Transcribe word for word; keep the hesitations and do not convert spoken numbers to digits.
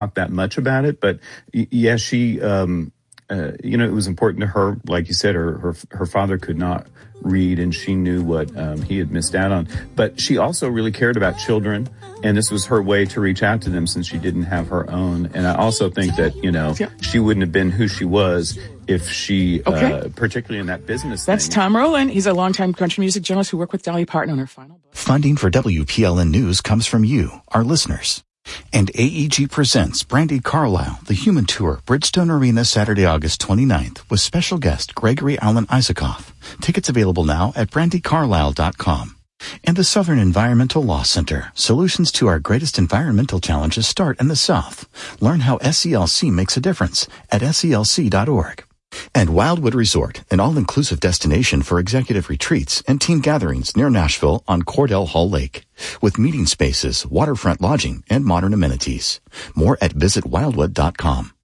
Not that much about it, but y- yeah, she, um, uh, you know, it was important to her. Like you said, her her, her father could not read, and she knew what um, he had missed out on. But she also really cared about children, and this was her way to reach out to them since she didn't have her own. And I also think that, you know, yeah. she wouldn't have been who she was if she, okay. uh, particularly in that business That's thing. Tom Rowland. He's a longtime country music journalist who worked with Dolly Parton on her final book. Funding for W P L N News comes from you, our listeners. And A E G presents Brandy Carlisle, the Human Tour, Bridgestone Arena, Saturday, August twenty-ninth, with special guest Gregory Alan Isaacoff. Tickets available now at brandy carlisle dot com. And the Southern Environmental Law Center. Solutions to our greatest environmental challenges start in the South. Learn how S E L C makes a difference at S E L C dot org. And Wildwood Resort, an all-inclusive destination for executive retreats and team gatherings near Nashville on Cordell Hall Lake, with meeting spaces, waterfront lodging, and modern amenities. More at visit wildwood dot com.